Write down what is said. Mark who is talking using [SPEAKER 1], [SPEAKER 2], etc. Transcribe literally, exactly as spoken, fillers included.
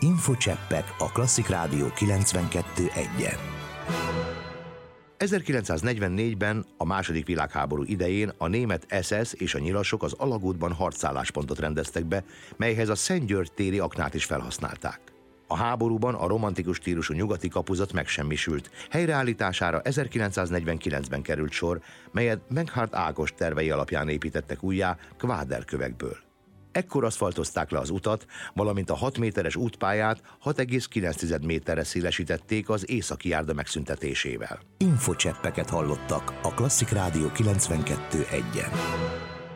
[SPEAKER 1] Infocseppek a Klasszik Rádió kilencvenkettő egyen. ezerkilencszáznegyvennégyben, a második világháború idején a német es es és a nyilasok az alagútban harcálláspontot rendeztek be, melyhez a Szentgyörgy téri aknát is felhasználták. A háborúban a romantikus stílusú nyugati kapuzat megsemmisült. Helyreállítására ezerkilencszáznegyvenkilencben került sor, melyet Meghart Ágost tervei alapján építettek újjá kváderkövekből. Ekkor aszfaltozták le az utat, valamint a hat méteres útpályát hat egész kilenc méterre szélesítették az északi járda megszüntetésével. Infocseppeket hallottak a Klasszik Rádió kilencvenkettő egyen.